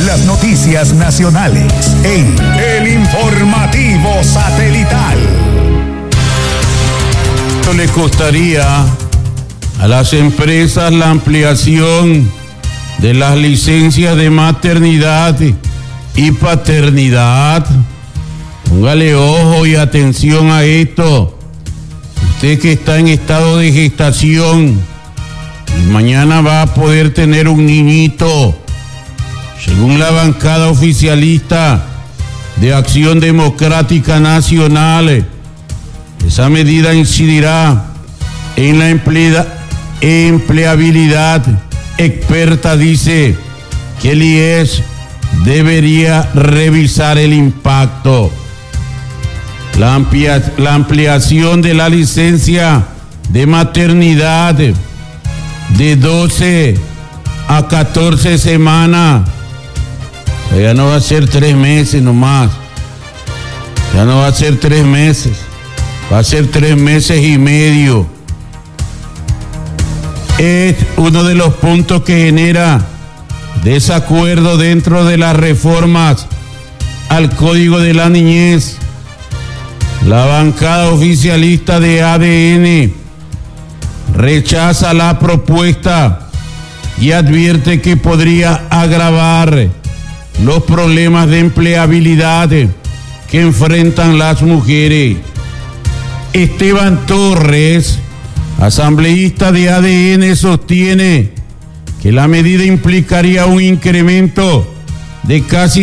Las noticias nacionales en El Informativo Satelital. ¿Le costaría a las empresas la ampliación de las licencias de maternidad y paternidad? Póngale ojo y atención a esto. Usted que está en estado de gestación y mañana va a poder tener un niñito. Según la bancada oficialista de Acción Democrática Nacional, esa medida incidirá en la empleabilidad. Experta dice que el IES debería revisar el impacto. La ampliación de la licencia de maternidad de 12 a 14 semanas. Ya no va a ser 3 meses nomás. Ya no va a ser 3 meses. Va a ser 3 meses y medio. Es uno de los puntos que genera desacuerdo dentro de las reformas al Código de la Niñez. La bancada oficialista de ADN rechaza la propuesta y advierte que podría agravar los problemas de empleabilidad que enfrentan las mujeres. Esteban Torres, asambleísta de ADN, sostiene que la medida implicaría un incremento de casi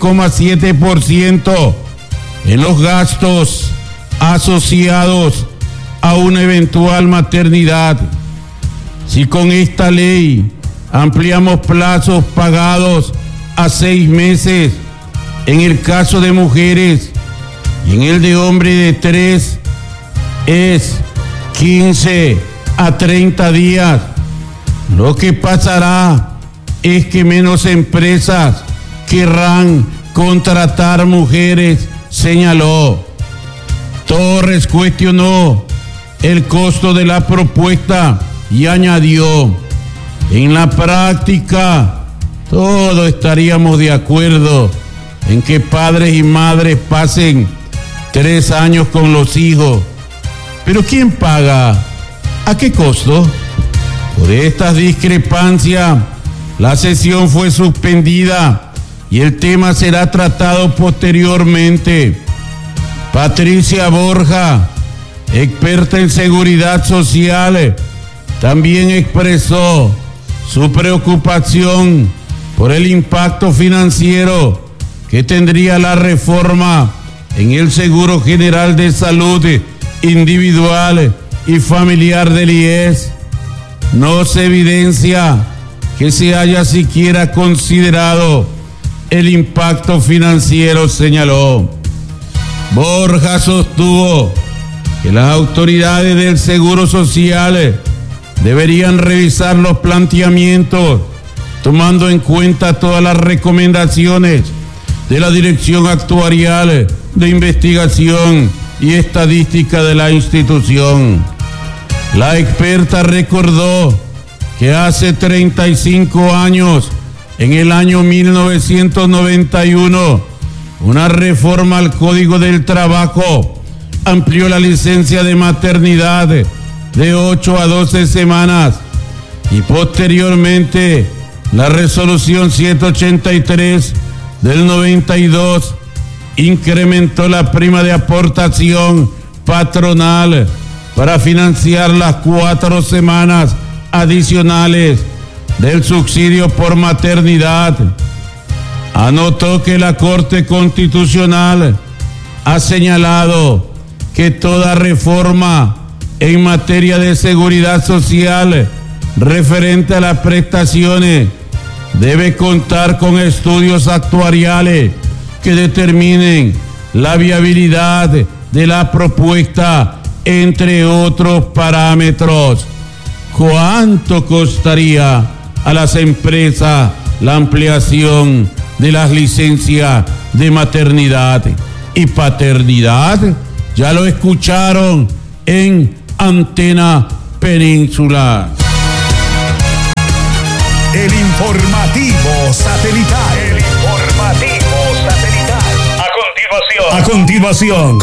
6,7% en los gastos asociados a una eventual maternidad. Si con esta ley ampliamos plazos pagados a 6 meses en el caso de mujeres y en el de hombres de 3 es 15 a 30 días. Lo que pasará es que menos empresas querrán contratar mujeres, señaló. Torres cuestionó el costo de la propuesta y añadió: en la práctica todos estaríamos de acuerdo en que padres y madres pasen 3 años con los hijos. ¿Pero quién paga? ¿A qué costo? Por estas discrepancias, la sesión fue suspendida y el tema será tratado posteriormente. Patricia Borja, experta en seguridad social, también expresó su preocupación por el impacto financiero que tendría la reforma en el Seguro General de Salud individual y familiar del IES. No se evidencia que se haya siquiera considerado el impacto financiero, señaló. Borja sostuvo que las autoridades del Seguro Social deberían revisar los planteamientos tomando en cuenta todas las recomendaciones de la Dirección Actuarial de Investigación y Estadística de la institución. La experta recordó que hace 35 años, en el año 1991, una reforma al Código del Trabajo amplió la licencia de maternidad de 8 a 12 semanas y posteriormente la resolución 783 del 92 incrementó la prima de aportación patronal para financiar las 4 semanas adicionales del subsidio por maternidad. Anotó que la Corte Constitucional ha señalado que toda reforma en materia de seguridad social referente a las prestaciones debe contar con estudios actuariales que determinen la viabilidad de la propuesta, entre otros parámetros. ¿Cuánto costaría a las empresas la ampliación de las licencias de maternidad y paternidad? Ya lo escucharon en Antena Peninsular. El Informativo Satelital. A continuación,